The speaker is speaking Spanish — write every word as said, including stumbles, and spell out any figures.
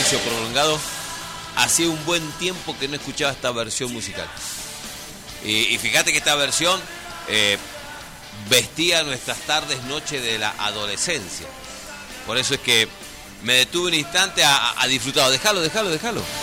silencio prolongado. Hacía un buen tiempo que no escuchaba esta versión musical. Y, y fíjate que esta versión eh, vestía nuestras tardes, noches de la adolescencia. Por eso es que me detuve un instante a, a disfrutar. Déjalo, déjalo, déjalo.